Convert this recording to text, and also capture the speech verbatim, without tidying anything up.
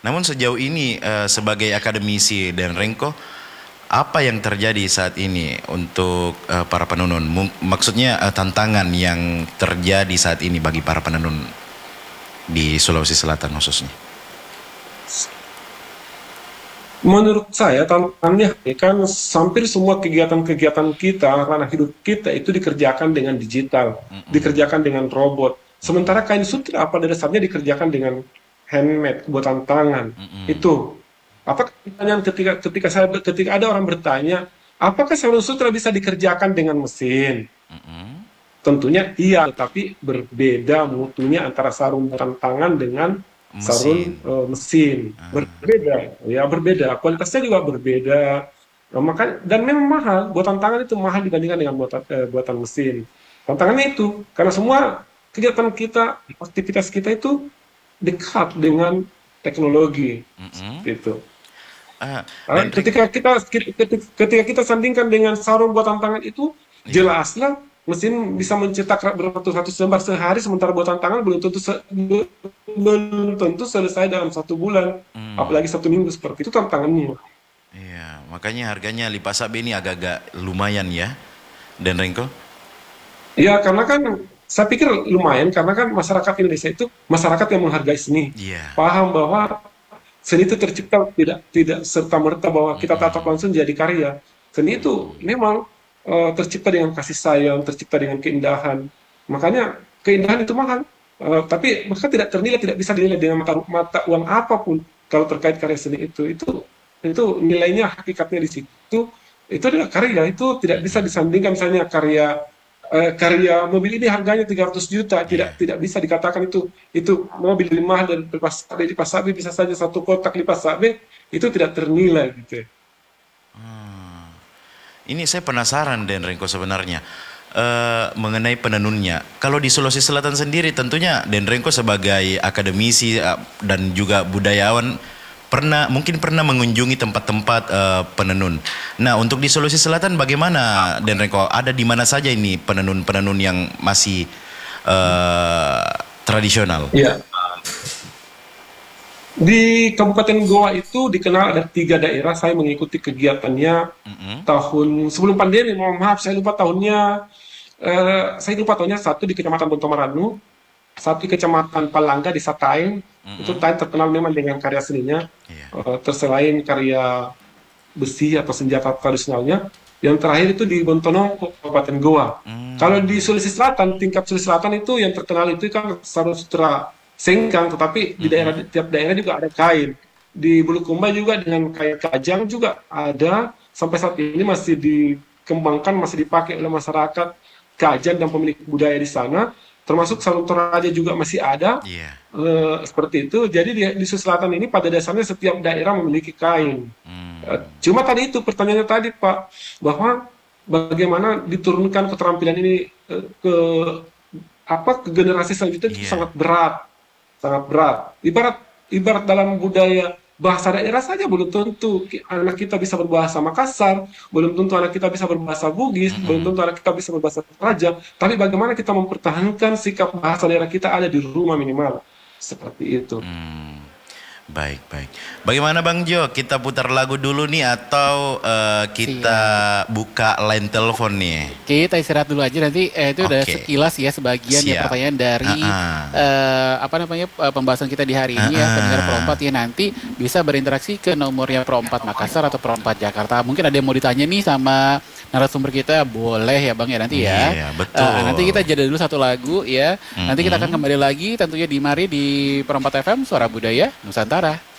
Namun sejauh ini uh, sebagai akademisi dan Rengko, apa yang terjadi saat ini untuk uh, para penenun? Mung- Maksudnya uh, tantangan yang terjadi saat ini bagi para penenun di Sulawesi Selatan khususnya. Menurut saya tantangannya ya kan hampir semua kegiatan-kegiatan kita, ranah hidup kita itu dikerjakan dengan digital, Mm-mm. dikerjakan dengan robot. Sementara kain sutra pada dasarnya dikerjakan dengan handmade, buatan tangan. Mm-mm. Itu. Apakah pertanyaan ketika ketika saya ketika ada orang bertanya, apakah sarung sutra bisa dikerjakan dengan mesin? Mm-mm. Tentunya iya, tetapi berbeda mutunya antara sarung buatan tangan dengan sarung Mesin. eh, mesin. Ah, Berbeda, ya berbeda. Kualitasnya juga berbeda. Nah, maka, dan memang mahal. Buatan tangan itu mahal dibandingkan dengan buatan, eh, buatan mesin. Tantangannya itu, karena semua kegiatan kita, aktivitas kita itu dekat dengan teknologi. mm-mm. Gitu. Ah, Ah, dan Reng, ketika kita ketika ketika kita sandingkan dengan sarung buatan tangan itu, iya. jelaslah mesin bisa mencetak beratus-ratus lembar sehari, sementara buatan tangan belum tentu se- belum tentu selesai dalam satu bulan, Hmm. apalagi satu minggu. Seperti itu tantangannya. Iya, makanya harganya lipas sabi ini agak-agak lumayan ya. Dan Rengko? Ya, karena kan saya pikir lumayan, karena kan masyarakat Indonesia itu masyarakat yang menghargai seni, Iya. paham bahwa seni itu tercipta tidak tidak serta merta bahwa kita tatap Mm-mm. langsung jadi karya. Seni itu Mm-mm. memang eh, tercipta dengan kasih sayang, tercipta dengan keindahan. Makanya keindahan itu mahal. Eh, tapi maka tidak ternilai, tidak bisa dinilai dengan mata, mata uang apapun kalau terkait karya seni itu. Itu itu nilainya hakikatnya di situ. Itu adalah karya. Itu tidak bisa Mm-mm. disandingkan misalnya karya eh, karya mobil ini harganya tiga ratus juta, Iya. tidak tidak bisa dikatakan itu itu mobil mahal, dan lipas sabe lipas sabe bisa saja satu kotak lipas sabe itu tidak ternilai gitu ya. Hmm. Ini saya penasaran Dan Rengko sebenarnya eh, mengenai penenunnya. Kalau di Sulawesi Selatan sendiri tentunya Dan Rengko sebagai akademisi eh, dan juga budayawan pernah mungkin pernah mengunjungi tempat-tempat eh, penenun. Nah, untuk di Sulawesi Selatan bagaimana Dan Rengko? Ada di mana saja ini penenun-penenun yang masih eh, tradisional? Ya, di Kabupaten Goa itu dikenal ada tiga daerah. Saya mengikuti kegiatannya Mm-mm. tahun sebelum pandemi. Mohon maaf, saya lupa tahunnya. Eh, saya lupa tahunnya. Satu di Kecamatan Bontomaranu, satu di Kecamatan Palangga di Sataeng. Itu Mm-mm. Taeng terkenal memang dengan karya seninya. Iya. Eh, terus selain karya besi atau senjata tradisionalnya. Yang terakhir itu di Bontono, Kabupaten Goa. Kalau di Mm. Sulawesi Selatan, tingkat Sulawesi Selatan itu yang terkenal itu kan sarung sutra sengkang, tetapi di daerah Mm-mm. tiap daerah juga ada kain. Di Bulukumba juga dengan kain kajang juga ada. Sampai saat ini masih dikembangkan, masih dipakai oleh masyarakat Kajang dan pemilik budaya di sana. Termasuk sarung Toraja juga masih ada. Iya. Eh, seperti itu. Jadi di, di Sulawesi Selatan ini pada dasarnya setiap daerah memiliki kain. Eh, Mm. Cuma tadi itu pertanyaannya tadi Pak, bahwa bagaimana diturunkan keterampilan ini eh, ke apa ke generasi selanjutnya itu Iya. sangat berat, sangat berat. Ibarat ibarat dalam budaya bahasa daerah saja belum tentu ki- anak kita bisa berbahasa Makassar, belum tentu anak kita bisa berbahasa Bugis, belum Mm-mm. tentu anak kita bisa berbahasa Toraja. Tapi bagaimana kita mempertahankan sikap bahasa daerah kita ada di rumah minimal, seperti itu. Hmm, baik, baik. Bagaimana Bang Jo? Kita putar lagu dulu nih atau eh, kita Siap. buka line telepon nih? Kita istirahat dulu aja nanti eh, itu udah Oke, sekilas ya sebagian ya siap. pertanyaan dari Ah, eh, apa namanya eh, pembahasan kita di hari ah, ini ya pendengar Pro ah. empat ya nanti bisa berinteraksi ke nomornya Pro empat Makassar atau Pro empat Jakarta. Mungkin ada yang mau ditanya nih sama narasumber kita boleh ya Bang ya nanti ya. Iya, Eh, nanti betul. kita jeda dulu satu lagu ya. Nanti kita akan Mm-mm. kembali lagi tentunya di mari di Pro empat F M Suara Budaya Nusantara.